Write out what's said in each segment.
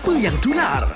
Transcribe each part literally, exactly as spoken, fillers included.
Apa yang tular?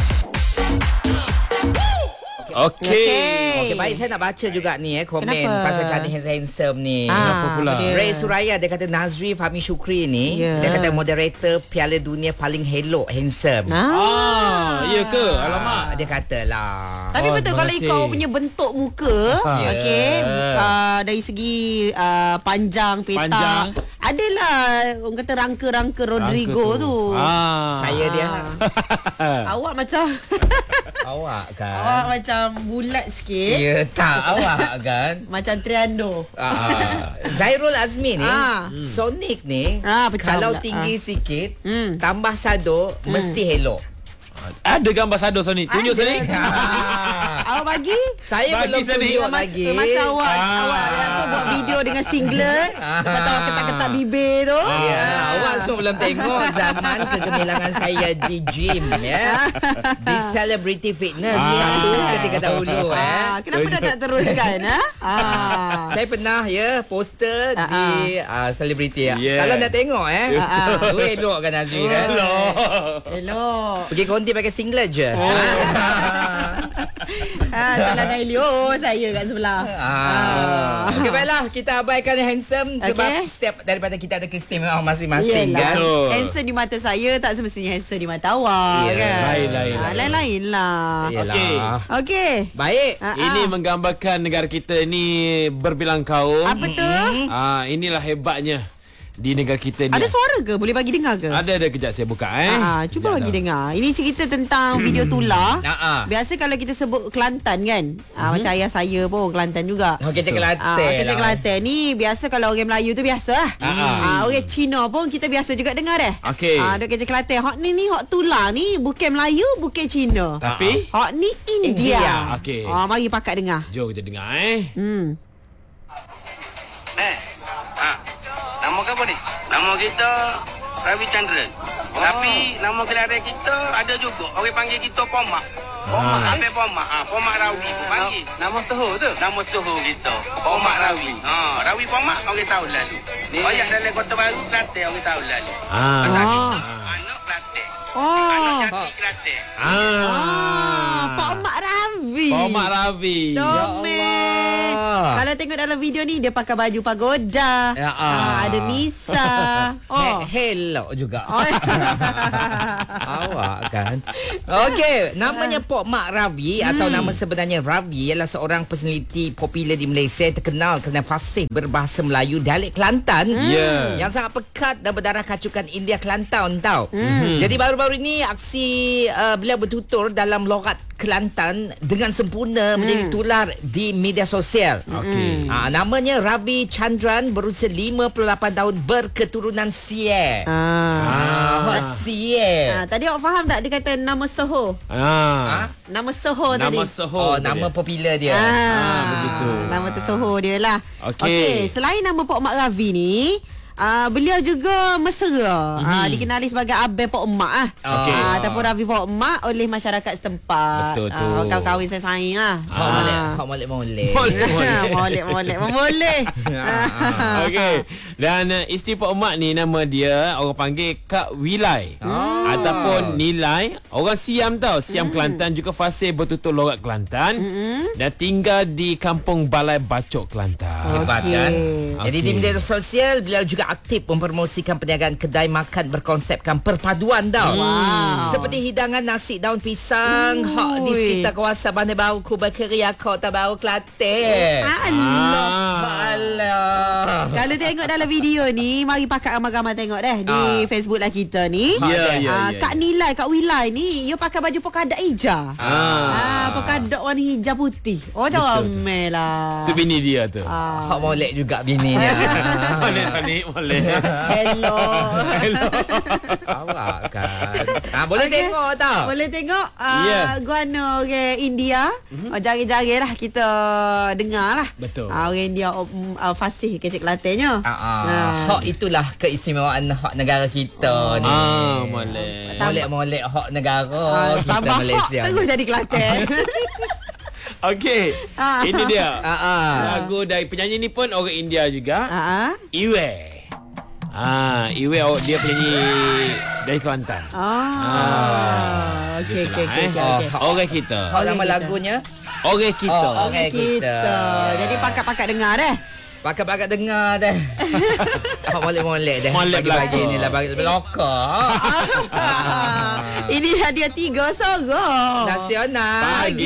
Okey. Okey. Okey, baik, saya nak baca juga ni eh komen Kenapa? pasal cantik handsome ni. Ah, Kenapa pula? dia. Ray Suraya dia kata Nazri Fahmi Syukri ni, Ya. dia kata moderator Piala Dunia paling helok handsome. Ah, Ah, ya ke? Alamak. Ah, dia katalah. Tapi Oh, betul terima kalau kasih. ikut awak punya bentuk muka, Ya. okey, uh, dari segi uh, panjang peta, Panjang. adalah orang kata rangka-rangka Rodrigo Rangka tu. Ah. Saya dia. Awak macam Awak kan. awak macam bulat sikit. Ya tak awak kan. Macam Triando. Ah, Zairul Azmi ni, Ah. Sonic ni, Ah, pecah kalau pula. tinggi Ah. sikit, Hmm. tambah sado, mesti helok. Ada gambar Sado Sonic. Tunjuk Ada. Sonic. Awak bagi? Saya Bagi belum Sonic. tunjuk Masa, lagi. masa awak Ah. awak apa, buat video dengan singlet, lepas tu awak ketak-ketak bibir tu. Ya, Ah. awak semua belum tengok zaman kegemilangan saya di gym ya. Di Celebrity Fitness Ah. satu ketika dahulu eh. Ah, kenapa dah tak teruskan ha? Ah. Saya pernah ya poster Ah, di uh, Celebrity ya. Yeah. Kalau nak tengok eh. Ah, Tu elok kan Azri kan. Elok. Pergi konti pakai singlet je. Ha, salah Naili. Oh, saya kat sebelah. Ah. Okey, baiklah, kita abaikan handsome sebab Okey. setiap daripada kita ada keistimewaan masing-masing kan. Betul. Handsome di mata saya tak semestinya handsome di mata awak Ya, kan. lain-lain, Ah, lain. Lain-lain lah. Yalah. Okey. Okey. Baik. Ah, Ini ah. menggambarkan negara kita ni berbilang kaum. Apa tu? Ah, inilah hebatnya di negara kita ni. Ada suara ke? Boleh bagi dengar ke? Ada ada kejap saya buka eh. Ah, cuba Kejap bagi dah. dengar. Ini cerita tentang video tular. Ah, ah. Biasa kalau kita sebut Kelantan kan. Ah, macam ayah saya pun orang Kelantan juga. Oh, kita Ah, Kelantan kita lah. Kelantan ni biasa kalau orang Melayu tu biasa lah. Ah, ah. Ah, orang Cina pun kita biasa juga dengar dah. Okey. Ah, dok kerja Kelantan. Hak ni ni hak tular ni bukan Melayu, bukan Cina. Tapi Hak ni India. India. Okey. Ah, mari pakat dengar. jom kita dengar eh. Hmm. Eh, ha. Nama kau apa ni? Nama kita Ravi Chandran. Oh. Tapi nama gelar kita ada juga. Orang panggil kita Pomak. Pomak, Ah. sampai Pomak. Ha, Pomak Rawi pun panggil. Nama Soho tu? Nama Soho kita. Pomak Rawi. Ha, Rawi Pomak orang tahun lalu. Banyak dalam Kota Baru, Kelantan orang tahun lalu. Ah. Pasal Ah. kita anak Kelantan. Anak Oh. jati Kelantan. Ah, Pak Ah. Mak Ravi. Pak Mak Ravi. Comel. Kalau tengok dalam video ni dia pakai baju pagoda. Ya, ah. Ah, ada misa. Oh. Oh. Hello juga. Oh. Awak kan. Okey, namanya Pok Mak Ravi atau nama sebenarnya Ravi ialah seorang personaliti popular di Malaysia terkenal kerana fasih berbahasa Melayu dialek Kelantan Ya. yang sangat pekat dan berdarah kacukan India Kelantan tau. Mm. Jadi baru-baru ini aksi uh, beliau bertutur dalam logat Kelantan dengan sempurna menjadi tular di media sosial. Okey. Ah, namanya Ravi Chandran, berusia lima puluh lapan tahun, berketurunan Sier. Ah. Ah, Sier. Ah, tadi awak faham tak dia kata nama Soho? Ah. Nama Soho tadi. Nama Soho. Oh, tadi. nama popular dia. Ah, begitu. Nama tu Soho dia lah. Okey. Okey, selain nama Pak Mak Ravi ni, Uh, beliau juga mesra, mm-hmm. uh, dikenali sebagai Abang Pok Emak ah. Okey. Uh, ataupun Ravi Pok Emak oleh masyarakat setempat. Betul tu. Uh, kawan-kawan saya saing lah. Hak molek, hak molek molek. Molek. Molek, molek, molek. Okey. Dan uh, isteri Pak Emak ni nama dia orang panggil Kak Wilai. Oh. Ataupun Nilai. Orang Siam tau. Siam mm. Kelantan, juga fasih bertutur logat Kelantan. Mm-hmm. Dan tinggal di Kampung Balai Bacok, Kelantan. Hebat Okey. kan? Jadi Okey. di media sosial beliau juga aktif mempromosikan perniagaan kedai makan berkonsepkan perpaduan tau. Wow. Seperti hidangan nasi daun pisang Ui. hak di sekitar kawasan Bandar Baru, Kubah Keria, Kota Baru, Kelantan. Allah. Allah. Kalau tengok dalam video ni, mari pakat ramai-ramai tengok deh di Ah. Facebook lah kita ni. Ya, ya, Ah, ya, Kak ya. Nilai, Kak Wilai ni, dia pakai baju pokadak hijau. Ah. Ah, pokadak warna hijau putih. Oh, comel lah. Tu bini dia tu. Ah. Hak molek juga bininya. Boleh Sonic, boleh. Hello. Hello. Awak kan. Ah, boleh Okey. tengok tau. Boleh tengok uh, Ya. guana orang India. Mm-hmm. Oh, jari-jari lah kita dengar lah. Betul. Uh, orang India um, uh, fasih kecik Kelantannya. Ah, ah. Ah. Hak itulah keistimewaan hak negara kita ni. Ah, boleh. Molek-molek hak negara Ah, kita tambah Malaysia. hak terus jadi Kelantan. Okey. Ah. Ini dia. Ah, ah. Lagu dari penyanyi ni pun orang India juga. Ah, ah. Iwe. Ah, Iwe awak dia penyanyi dari Kelantan. Ah. Okey okey okey okey. Oh, okey. Orang kita. Hak nama kita. lagunya Orang kita. Oh, Okey kita. Jadi pakat-pakat dengar deh. pakai-pakai dengar dah. Hak molek-molek dah. Molek Pagi-pagi belakang. ni lah bagi belakang. Ini hadiah tiga sorok. Nasional. Pagi.